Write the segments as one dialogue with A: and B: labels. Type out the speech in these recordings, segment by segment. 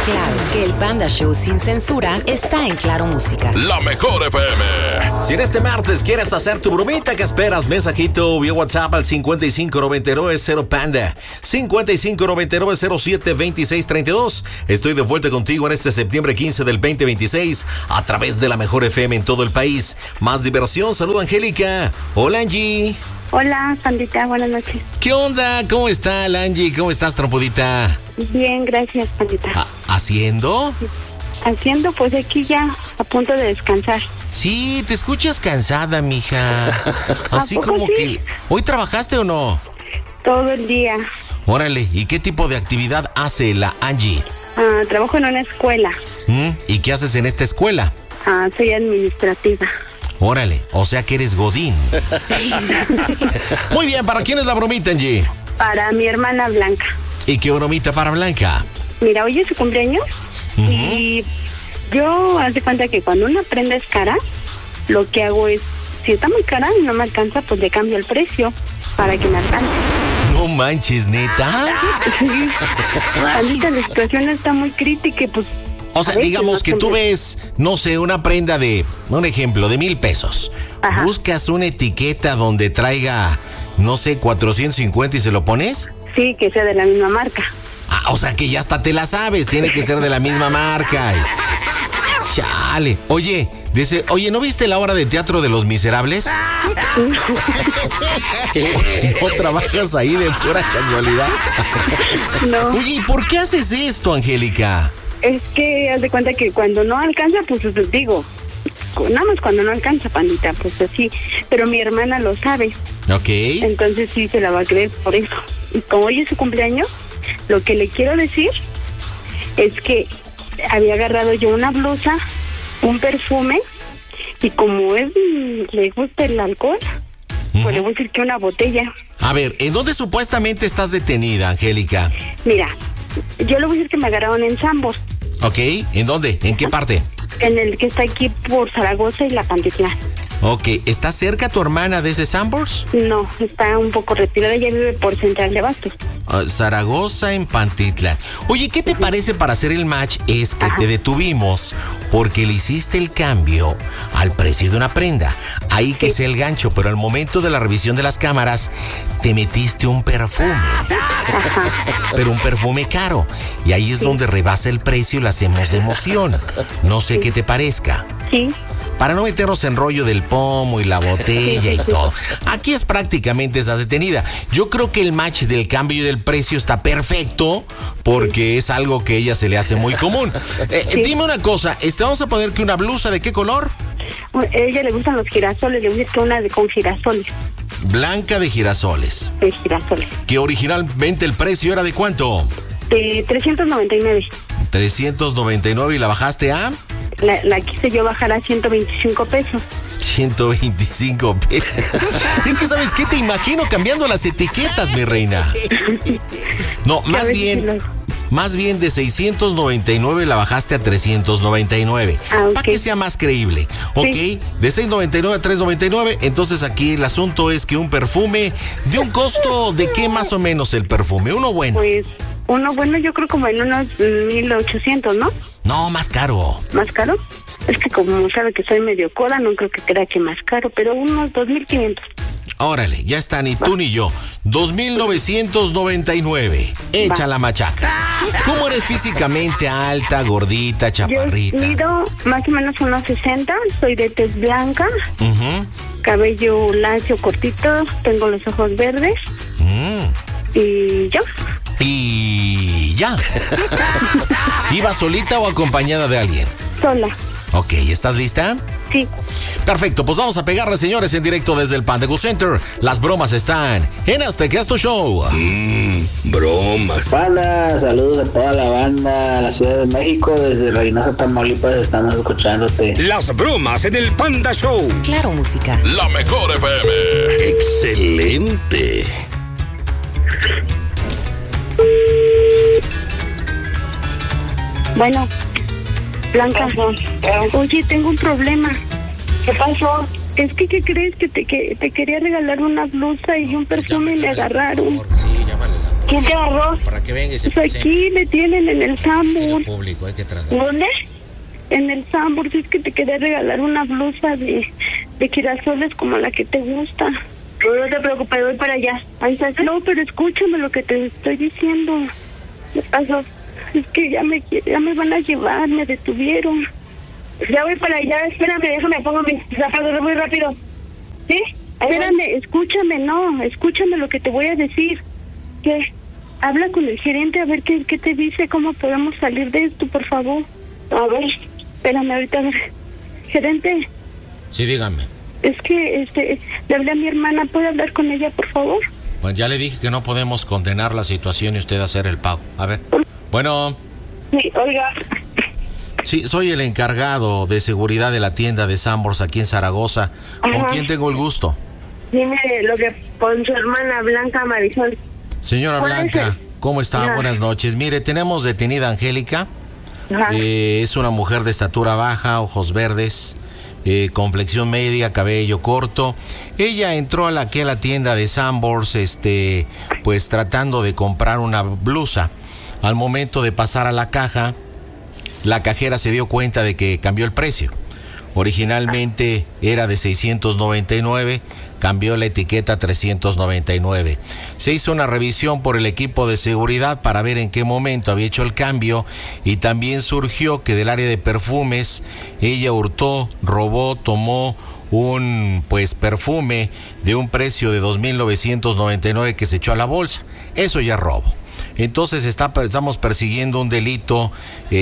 A: claro que el Panda Show sin censura está en Claro Música.
B: La mejor FM.
C: Si en este martes quieres hacer tu bromita, ¿qué esperas? Mensajito vía WhatsApp al 5599-0Panda. 5599-072632. Estoy de vuelta contigo en este septiembre 15 del 2026 a través de la mejor FM en todo el país. Más diversión. Saluda Angélica. Hola, Angie.
D: Hola, Pandita, buenas noches.
C: ¿Qué onda? ¿Cómo está, Angie? ¿Cómo estás, trompudita?
D: Bien, gracias, Pandita.
C: ¿Haciendo?
D: Haciendo, pues aquí ya, a punto de descansar.
C: Sí, te escuchas cansada, mija. Así como
D: sí?
C: que... ¿Hoy trabajaste o no?
D: Todo el día.
C: Órale, ¿y qué tipo de actividad hace la Angie?
D: Trabajo en una escuela.
C: ¿Y qué haces en esta escuela?
D: Soy administrativa.
C: Órale, o sea que eres godín. Muy bien, ¿para quién es la bromita, Angie?
D: Para mi hermana Blanca.
C: ¿Y qué bromita para Blanca?
D: Mira, hoy es su cumpleaños y yo, haz de cuenta que cuando una prenda es cara, lo que hago es, si está muy cara y no me alcanza, pues le cambio el precio para que me alcance.
C: No manches, ¿neta?
D: Sí. Ahorita la situación está muy crítica y pues...
C: O sea, digamos que tú ves, no sé, una prenda de, un ejemplo, de 1,000 pesos.
D: Ajá.
C: ¿Buscas una etiqueta donde traiga, no sé, 450 y se lo pones?
D: Sí, que sea de la misma marca.
C: O sea que ya hasta te la sabes, tiene que ser de la misma marca. Chale. Oye, dice, ¿no viste la obra de teatro de Los Miserables? ¿No trabajas ahí de pura casualidad?
D: No.
C: Oye, ¿y por qué haces esto, Angélica?
D: Es que haz de cuenta que cuando no alcanza, pues digo, nada más cuando no alcanza, Pandita, pues así. Pero mi hermana lo sabe.
C: Ok.
D: Entonces sí se la va a creer por eso. Y como hoy es su cumpleaños, lo que le quiero decir es que había agarrado yo una blusa, un perfume, y como le gusta el alcohol, pues le voy a decir que una botella.
C: A ver, ¿en dónde supuestamente estás detenida, Angélica?
D: Mira, yo le voy a decir que me agarraron en Sambors.
C: Ok, ¿en dónde? ¿En qué parte?
D: En el que está aquí por Zaragoza y La Pantitlán.
C: Ok, ¿está cerca tu hermana de ese Sambors?
D: No, está un poco retirada, ella vive por Central de Abastos.
C: Zaragoza en Pantitlán. Oye, ¿qué te parece para hacer el match? Es que te detuvimos porque le hiciste el cambio al precio de una prenda. Ahí que es el gancho, pero al momento de la revisión de las cámaras te metiste un perfume. Pero un perfume caro. Y ahí es donde rebasa el precio y lo hacemos de emoción. No sé qué te parezca.
D: Sí.
C: Para no meternos en rollo del pomo y la botella y todo. Aquí es prácticamente esa detenida. Yo creo que el match del cambio y del precio está perfecto porque es algo que a ella se le hace muy común. Dime una cosa, vamos a poner que una blusa ¿de qué color?
D: A ella le gustan los girasoles, le voy a decir que una con girasoles.
C: Blanca de girasoles.
D: De girasoles.
C: Que originalmente el precio era ¿de cuánto?
D: De 399.
C: 399 y la bajaste a...
D: La quise yo bajar a 125 pesos.
C: 125 pesos. Es que, ¿sabes qué? Te imagino cambiando las etiquetas, mi reina. No, más bien de 699 la bajaste a 399.
D: Okay.
C: Para que sea más creíble. Ok, sí. De 699 a 399. Entonces aquí el asunto es que un perfume de un costo ¿de qué más o menos el perfume? Uno bueno.
D: Pues uno bueno yo creo como en unos 1,800, ¿no?
C: No, más caro.
D: ¿Más caro? Es que como sabe que soy medio coda, no creo que crea que más caro, pero unos 2,500.
C: Órale, ya está, ni tú ni yo. 2,999. Echa la machaca. ¿Cómo eres físicamente? Alta, gordita, chaparrita.
D: Yo mido más o menos unos 60, soy de tez blanca, cabello lacio, cortito, tengo los ojos verdes. Y yo.
C: Y ya. ¿Iba solita o acompañada de alguien?
D: Sola.
C: Ok, ¿estás lista?
D: Sí.
C: Perfecto, pues vamos a pegarle, señores, en directo desde el Panda Center. Las bromas están en Aztecasto Show.
E: Bromas.
F: Panda, saludos a toda la banda, a la Ciudad de México, desde Reynosa, Tamaulipas, estamos escuchándote.
E: Las bromas en el Panda Show.
A: Claro Música.
B: La mejor FM.
E: Excelente.
D: Bueno, Blanca, oye, tengo un problema.
G: ¿Qué pasó?
D: Es que, ¿qué crees? Que te quería regalar una blusa y un perfume y me agarraron.
C: Sí, llámale la
D: ¿Quién te agarró?
C: Para que venga y se
D: Pues aquí me tienen en el Sanborns.
C: público, hay que trasladar.
D: ¿Dónde? En el Sanborns. Es que te quería regalar una blusa de girasoles como la que te gusta.
G: No te preocupes, voy para allá. Ahí está.
D: No, pero escúchame lo que te estoy diciendo. ¿Qué pasó? Es que ya me van a llevar, me detuvieron.
G: Ya voy para allá, espérame, déjame pongo mis zapatos muy rápido. ¿Sí?
D: Espérame, escúchame lo que te voy a decir. ¿Qué? Habla con el gerente a ver qué te dice, cómo podemos salir de esto, por favor.
G: A ver.
D: Espérame ahorita, a ver. Gerente.
C: Sí, dígame.
D: Es que, le hablé a mi hermana, ¿puede hablar con ella, por favor?
C: Pues ya le dije que no podemos condenar la situación y usted hacer el pago. A ver. Bueno.
G: Sí, oiga.
C: Sí, soy el encargado de seguridad de la tienda de Sanborns aquí en Zaragoza. ¿Con quién tengo el gusto?
G: Dime lo que con su hermana Blanca Marisol.
C: Señora Blanca, ¿cómo está?
G: Ajá.
C: Buenas noches. Mire, tenemos detenida a Angélica. Es una mujer de estatura baja, ojos verdes, complexión media, cabello corto. Ella entró aquí a la tienda de Sanborns, pues tratando de comprar una blusa. Al momento de pasar a la caja, la cajera se dio cuenta de que cambió el precio. Originalmente era de 699, cambió la etiqueta a 399. Se hizo una revisión por el equipo de seguridad para ver en qué momento había hecho el cambio y también surgió que del área de perfumes ella hurtó, robó, tomó un perfume de un precio de 2,999 que se echó a la bolsa. Eso ya es robo. Entonces estamos persiguiendo un delito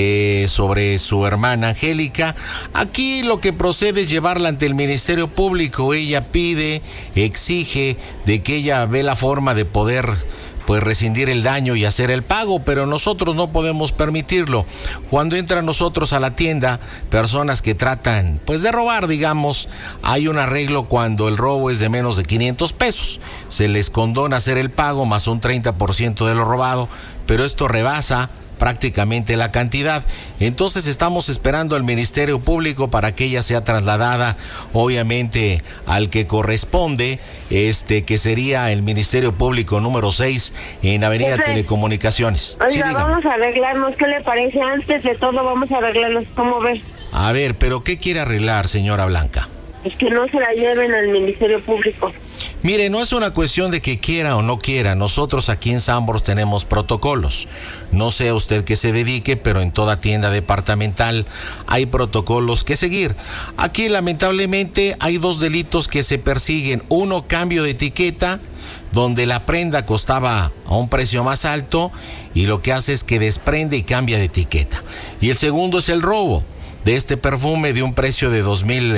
C: sobre su hermana Angélica. Aquí lo que procede es llevarla ante el Ministerio Público. Ella pide, exige de que ella ve la forma de poder rescindir el daño y hacer el pago, pero nosotros no podemos permitirlo. Cuando entran nosotros a la tienda, personas que tratan de robar, digamos, hay un arreglo cuando el robo es de menos de 500 pesos. Se les condona hacer el pago más un 30% de lo robado, pero esto rebasa prácticamente la cantidad. Entonces estamos esperando al Ministerio Público para que ella sea trasladada, obviamente, al que corresponde, que sería el Ministerio Público número 6 en Avenida Telecomunicaciones.
G: Oiga,
C: Sí,
G: vamos a arreglarnos, ¿qué le parece? Antes de todo vamos a arreglarnos, ¿cómo ves?
C: A ver, pero ¿qué quiere arreglar, señora Blanca?
G: Es que no se la lleven al Ministerio Público.
C: Mire, no es una cuestión de que quiera o no quiera. Nosotros aquí en Sanborns tenemos protocolos. No sé a usted qué se dedique, pero en toda tienda departamental hay protocolos que seguir. Aquí, lamentablemente, hay dos delitos que se persiguen. Uno, cambio de etiqueta, donde la prenda costaba a un precio más alto y lo que hace es que desprende y cambia de etiqueta. Y el segundo es el robo de este perfume de un precio de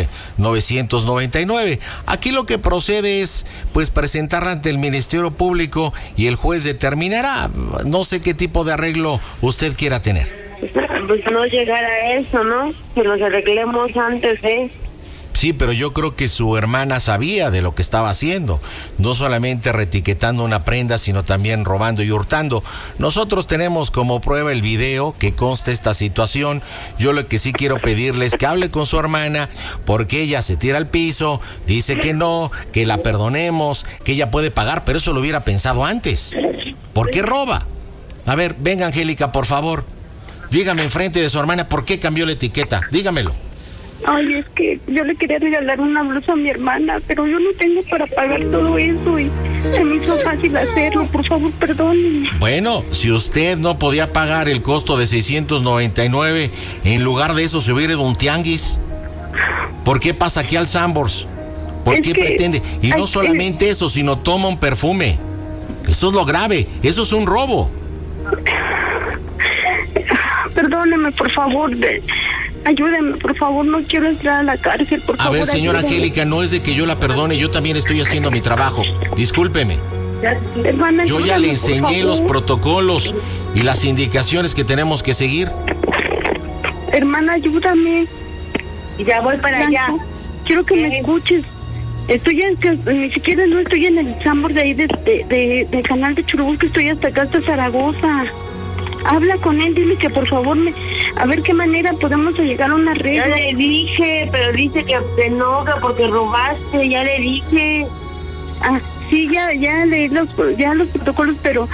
C: 2,999. Aquí lo que procede es presentarla ante el Ministerio Público y el juez determinará. No sé qué tipo de arreglo usted quiera tener.
G: Pues no llegar a eso, ¿no? Que nos arreglemos antes de...
C: Sí, pero yo creo que su hermana sabía de lo que estaba haciendo, no solamente reetiquetando una prenda, sino también robando y hurtando. Nosotros tenemos como prueba el video que consta esta situación. Yo lo que sí quiero pedirle es que hable con su hermana, porque ella se tira al piso, dice que no, que la perdonemos, que ella puede pagar, pero eso lo hubiera pensado antes. ¿Por qué roba? A ver, venga Angélica, por favor, dígame enfrente de su hermana por qué cambió la etiqueta, dígamelo.
D: Ay, es que yo le quería regalar una blusa a mi hermana, pero yo no tengo para pagar todo eso y se me hizo fácil hacerlo. Por favor, perdónenme.
C: Bueno, si usted no podía pagar el costo de 699, en lugar de eso se hubiera ido a un tianguis. ¿Por qué pasa aquí al Sanborns? ¿Por qué pretende? Y no solamente eso, sino toma un perfume. Eso es lo grave, eso es un robo.
D: Perdóneme, por favor, ayúdeme, por favor, no quiero entrar a la cárcel, por favor.
C: A ver, señora
D: ayúdeme.
C: Angélica, no es de que yo la perdone, yo también estoy haciendo mi trabajo. Discúlpeme.
D: Hermana,
C: Yo ya le
D: ayúdame, por
C: enseñé los
D: favor.
C: protocolos y las indicaciones que tenemos que seguir.
D: Hermana, ayúdame.
G: Ya voy para allá.
D: Quiero que me escuches. Ni siquiera no estoy en el Sanborns de ahí del canal de Churubusco, estoy hasta acá, hasta Zaragoza. Habla con él, dile que por favor a ver qué manera podemos llegar a un arreglo.
G: Ya le dije, pero dice que se enoja porque robaste, ya le dije.
D: Ah, sí, ya leí los protocolos, pero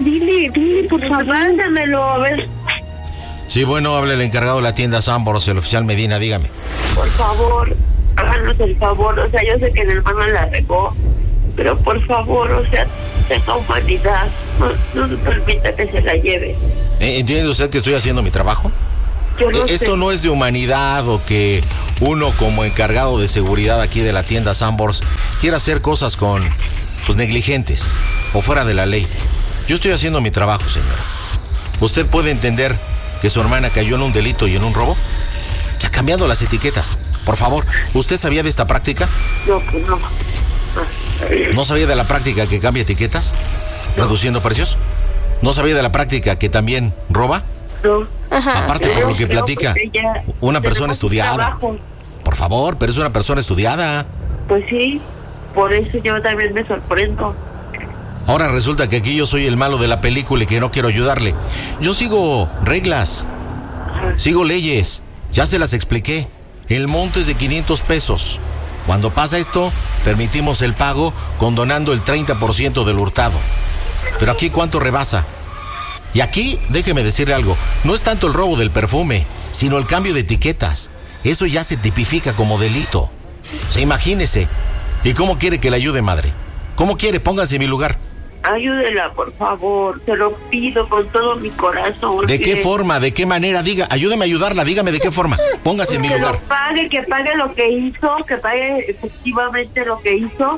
D: Dile, por favor.
G: Mándamelo, a ver.
C: Sí, bueno, hable el encargado de la tienda Sanborns, el oficial Medina, dígame.
G: Por favor, háganos el favor. O sea, yo sé que el hermano la regó, pero por favor, o sea, tenga humanidad. No se permita que se la lleve.
C: ¿Entiende usted que estoy haciendo mi trabajo?
G: Yo no
C: Esto
G: sé.
C: no es de humanidad o que uno como encargado de seguridad aquí de la tienda Sanborns quiera hacer cosas pues negligentes o fuera de la ley. Yo estoy haciendo mi trabajo, señora. ¿Usted puede entender que su hermana cayó en un delito y en un robo? Ya cambiando las etiquetas. Por favor, ¿usted sabía de esta práctica?
G: No, pues no.
C: ¿No sabía de la práctica que cambia etiquetas? ¿Reduciendo precios? ¿No sabía de la práctica que también roba?
G: No.
C: Aparte, por lo que
G: Pero
C: platica,
G: pues ella-
C: una persona
G: tenemos un
C: estudiada.
G: trabajo.
C: Por favor, pero es una persona estudiada.
G: Pues sí, por eso yo también me sorprendo.
C: Ahora resulta que aquí yo soy el malo de la película y que no quiero ayudarle. Yo sigo reglas, sigo leyes, ya se las expliqué. El monto es de 500 pesos. Cuando pasa esto, permitimos el pago condonando el 30% del hurtado. Pero aquí, ¿cuánto rebasa? Y aquí, déjeme decirle algo, no es tanto el robo del perfume, sino el cambio de etiquetas. Eso ya se tipifica como delito. Se imagínese. ¿Y cómo quiere que le ayude, madre? ¿Cómo quiere? Póngase en mi lugar.
G: Ayúdela, por favor, te lo pido con todo mi corazón.
C: ¿De qué forma? ¿De qué manera? Diga, ayúdeme a ayudarla, dígame de qué forma. Póngase en mi lugar.
G: Que pague lo que hizo, que pague efectivamente lo que hizo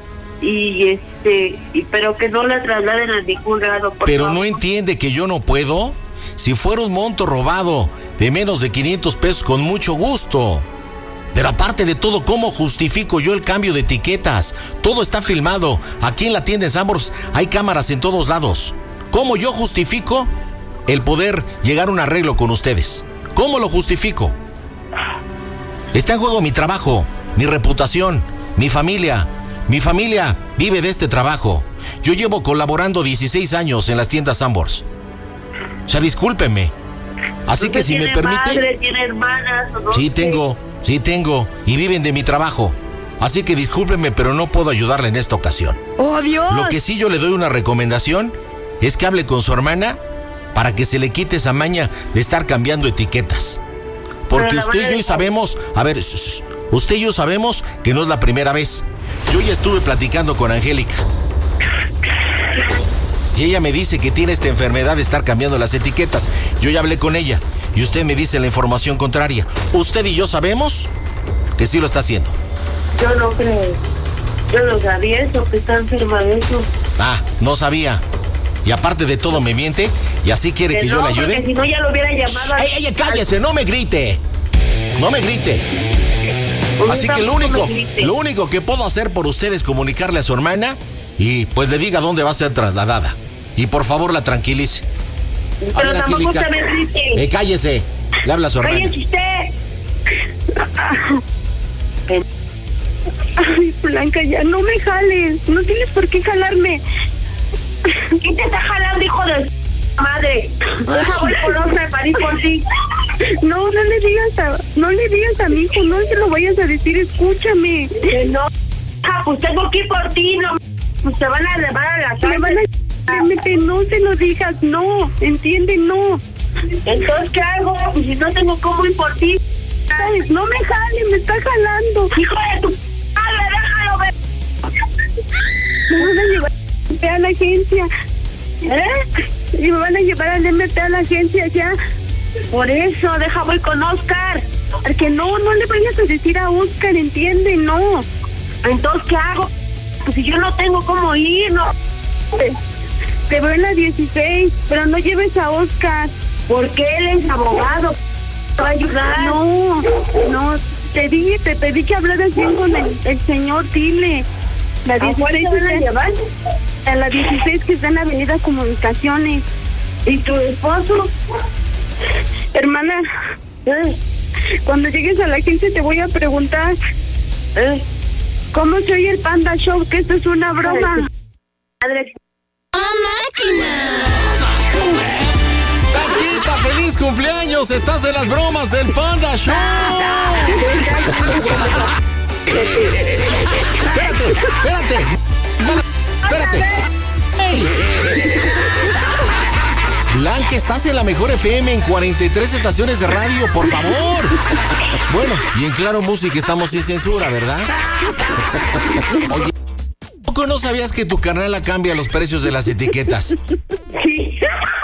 G: pero que no la trasladen a ningún lado, por
C: Pero
G: favor.
C: no entiende que yo no puedo. Si fuera un monto robado de menos de 500 pesos, con mucho gusto. Pero aparte de todo, ¿cómo justifico yo el cambio de etiquetas? Todo está filmado. Aquí en la tienda de Sanborns hay cámaras en todos lados. ¿Cómo yo justifico el poder llegar a un arreglo con ustedes? ¿Cómo lo justifico? Está en juego mi trabajo, mi reputación, mi familia. Mi familia vive de este trabajo. Yo llevo colaborando 16 años en las tiendas Sanborns. O sea, discúlpenme. Así que si me permite...
G: Madre, tiene hermanas, o no
C: Sí
G: sé.
C: tengo, y viven de mi trabajo. Así que discúlpenme, pero no puedo ayudarle en esta ocasión.
A: ¡Oh, Dios!
C: Lo que sí yo le doy una recomendación es que hable con su hermana para que se le quite esa maña de estar cambiando etiquetas. Porque
G: Pero la
C: usted y yo
G: manera-
C: sabemos, usted y yo sabemos que no es la primera vez. Yo ya estuve platicando con Angélica. Y ella me dice que tiene esta enfermedad de estar cambiando las etiquetas. Yo ya hablé con ella y usted me dice la información contraria. Usted y yo sabemos que sí lo está haciendo.
G: Yo no creo. Yo no sabía eso, que está enferma de eso.
C: Ah, no sabía. Y aparte de todo me miente y así quiere que yo le ayude.
G: Porque si no ya lo hubiera llamado.
C: ¡Ey, cállese! ¡No me grite! ¡No me grite! Así que lo único que puedo hacer por usted es comunicarle a su hermana y pues le diga dónde va a ser trasladada. Y por favor la tranquilice. A
G: Pero
C: ver,
G: tampoco
C: Angélica.
G: se me grite.
C: Cállese. Le habla a su hermana.
G: ¡Cállese usted!
D: Ay, Blanca, ya no me jales. No tienes por qué jalarme.
G: ¿Quién te está jalando, hijo de madre? Deja voy por otra, parir por ti.
D: No le digas a mi hijo, no se lo vayas a decir, escúchame.
G: Que no. Pues tengo que ir por ti, no. Pues te van a llevar a la
D: Me
G: cárcel.
D: van a... No se lo digas, no, entiende, no.
G: Entonces, ¿qué hago? Pues si no tengo cómo ir por ti.
D: Ay, no me jale, me está jalando.
G: Hijo de tu madre, déjalo ver.
D: Me van a llevar a la agencia. Y me van a llevar al MP a la agencia ya.
G: Por eso, deja voy con Oscar.
D: Porque no le vayas a decir a Oscar, entiende, no.
G: Entonces, ¿qué hago? Pues si yo no tengo cómo ir, no.
D: Te veo en la 16, pero no lleves a Oscar.
G: Porque él es abogado. ¿Te va a ayudar?
D: No, te pedí que hablaras bien con el señor, dile. La 16
G: van a llevar?
D: A la 16 que está en la Avenida Comunicaciones.
G: ¿Y tu esposo?
D: Hermana, cuando llegues a la agencia te voy a preguntar ¿cómo se oye el Panda Show? Que esto es una broma.
G: Madre.
C: ¡Taquita, feliz cumpleaños! ¡Estás en las bromas del Panda Show! Espérate. ¡Ey! Blanca, estás en la mejor FM en 43 estaciones de radio, por favor. Bueno, y en Claro Música estamos sin censura, ¿verdad? Oye, ¿poco no sabías que tu carnala cambia los precios de las etiquetas?
D: Sí.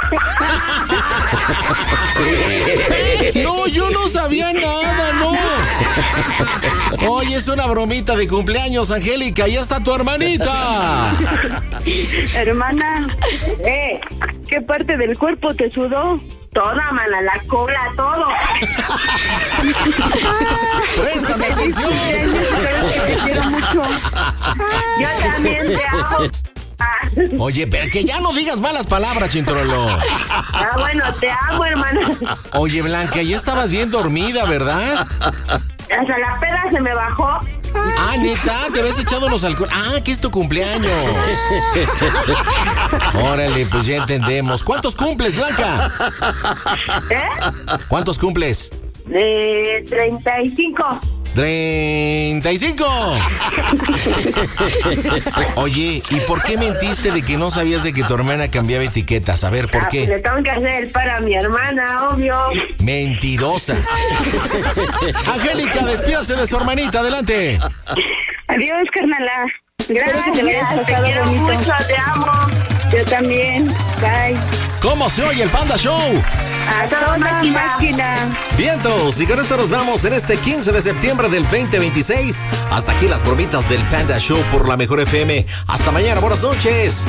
C: No, yo no sabía nada, no. Oye, es una bromita de cumpleaños, Angélica, ya está tu hermanita.
D: Hermana, ¿qué parte del cuerpo te sudó?
G: Toda, mana, la cola, todo.
C: Préstame atención.
D: Espero que te quiero mucho.
G: Yo también te amo.
C: Oye, pero que ya no digas malas palabras, Chintrolo.
G: Ah, bueno, te amo, hermana.
C: Oye, Blanca, ya estabas bien dormida, ¿verdad?
G: Hasta la peda se me bajó.
C: Ah, neta, te habías echado los alcohol. Ah, que es tu cumpleaños. Órale, pues ya entendemos. ¿Cuántos cumples, Blanca? ¿Cuántos cumples?
G: 35.
C: 35. Oye, ¿y por qué mentiste de que no sabías de que tu hermana cambiaba etiquetas? A ver, ¿por
G: Pues
C: qué?
G: le tengo que hacer el para a mi hermana, obvio.
C: Mentirosa. Angélica, despídase de su hermanita, adelante.
D: Adiós, carnala. Gracias que te lo hayas
G: Te
D: pasado
G: quiero
D: bonito.
G: mucho, te amo.
D: Yo también. Bye.
C: ¿Cómo se oye el Panda Show?
G: A toda
D: Toda
G: máquina.
D: máquina.
C: Vientos, y con esto nos vamos en este 15 de septiembre del 2026. Hasta aquí las bromitas del Panda Show por la Mejor FM. Hasta mañana, buenas noches.